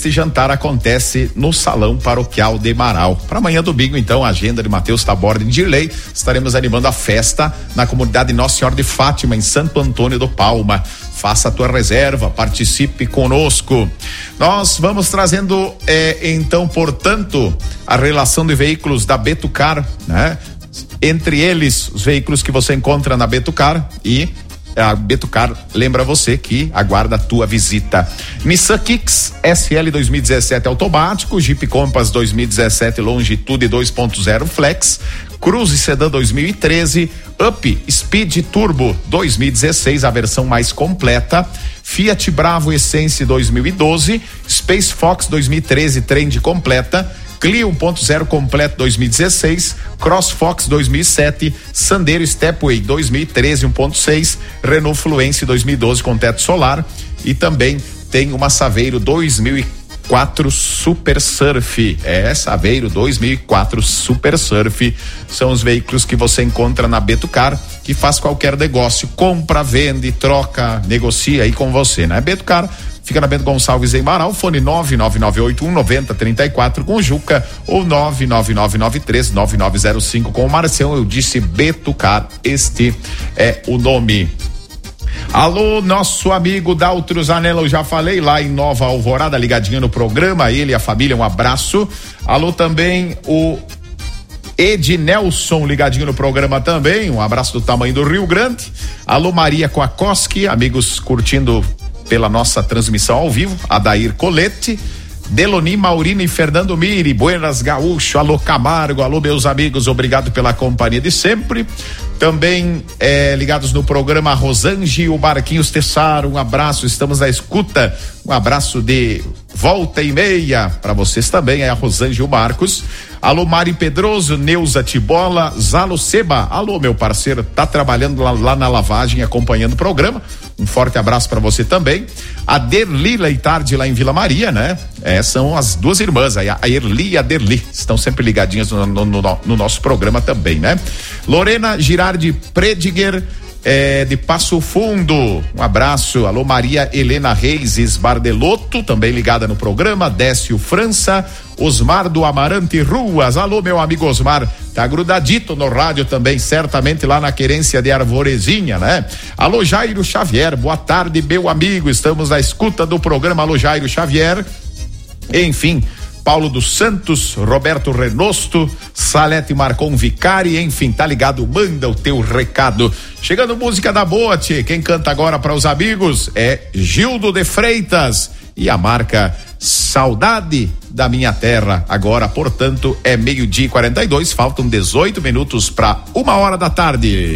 Este jantar acontece no Salão Paroquial de Marau. Para amanhã domingo, então, a agenda de Matheus Taborda e Dirley, estaremos animando a festa na comunidade Nossa Senhora de Fátima, em Santo Antônio do Palma. Faça a tua reserva, participe conosco. Nós vamos trazendo, então, portanto, a relação de veículos da Betucar, né? Entre eles, os veículos que você encontra na Betucar, e a Betucar lembra você que aguarda a tua visita. Nissan Kicks SL 2017 automático, Jeep Compass 2017 Longitude 2.0 Flex, Cruze Sedan 2013, Up Speed Turbo 2016, a versão mais completa, Fiat Bravo Essence 2012, Space Fox 2013 Trend completa, Clio 1.0 completo 2016, CrossFox 2007, Sandero Stepway 2013 1.6, Renault Fluence 2012 com teto solar, e também tem uma Saveiro 2004 Super Surf. Saveiro 2004 Super Surf são os veículos que você encontra na Betucar, que faz qualquer negócio, compra, vende, troca, negocia aí com você, né? Betucar fica na Bento Gonçalves em Marau, fone 999819034 com o Juca, ou 999939905 com o Marcião. Eu disse Betucar, este é o nome. Alô, nosso amigo Daltro Zanella, eu já falei, lá em Nova Alvorada, ligadinho no programa, ele e a família, um abraço. Alô também o Ednelson, ligadinho no programa também, um abraço do tamanho do Rio Grande. Alô Maria Koakoski, amigos curtindo pela nossa transmissão ao vivo, Adair Colete, Deloni, Maurino e Fernando Miri, Buenas Gaúcho, alô Camargo, alô meus amigos, obrigado pela companhia de sempre. Também ligados no programa Rosange e o Marquinhos Tessaro, um abraço, estamos na escuta, um abraço de volta e meia para vocês também, é a Rosange e o Marcos. Alô Mari Pedroso, Neuza Tibola, Zalo Seba, alô meu parceiro, tá trabalhando lá na lavagem, acompanhando o programa, um forte abraço para você também. A Derli Leitardi lá em Vila Maria, né? São as duas irmãs aí, a Erli e a Derli, estão sempre ligadinhas no nosso programa também, né? Lorena Girardi Prediger, de Passo Fundo, um abraço. Alô Maria Helena Reis Bardelotto, também ligada no programa. Décio França, Osmar do Amarante Ruas, alô meu amigo Osmar, tá grudadito no rádio também, certamente lá na querência de Arvorezinha, né? Alô Jairo Xavier, boa tarde meu amigo, estamos na escuta do programa. Alô Jairo Xavier, enfim, Paulo dos Santos, Roberto Renosto, Salete Marcon Vicari, enfim, tá ligado, manda o teu recado. Chegando música da boa, tchê. Quem canta agora para os amigos é Gildo de Freitas e a marca Saudade da Minha Terra. Agora, portanto, é 12:42, faltam 18 minutos para 1h da tarde.